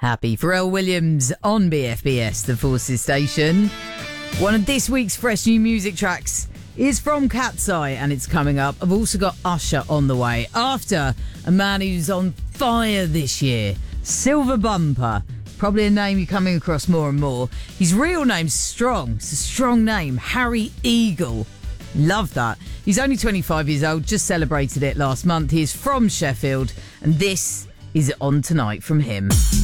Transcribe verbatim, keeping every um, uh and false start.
Happy Pharrell Williams on B F B S, the Forces station. One of this week's fresh new music tracks is from Cat's Eye, and it's coming up. I've also got Usher on the way. After a man who's on fire this year, Silver Bumper. Probably a name you're coming across more and more. His real name's Strong. It's a strong name. Harry Eagle. Love that. He's only twenty-five years old, just celebrated it last month. He is from Sheffield, and this is On Tonight from him.